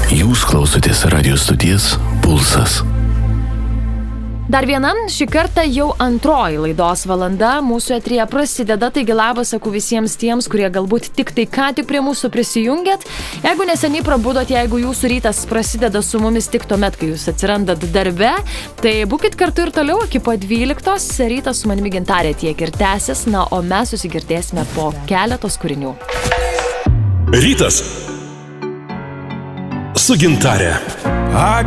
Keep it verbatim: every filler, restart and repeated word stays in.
Jūs klausotės radio stoties Pulsas. Dar viena, šį kartą jau antroji laidos valanda mūsų eteryje prasideda, taigi labas sakau visiems tiems, kurie galbūt tik tai ką tik prie mūsų prisijungėt. Jeigu neseniai prabudot, jeigu jūsų rytas prasideda su mumis tik tuomet, kai jūs atsirandat darbe, tai būkit kartu ir toliau iki po dvyliktos, rytas su manimi Gintarė tiek ir tęsis, na, o mes susigirdėsime po keletos kūrinių. Rytas su Gintarė. I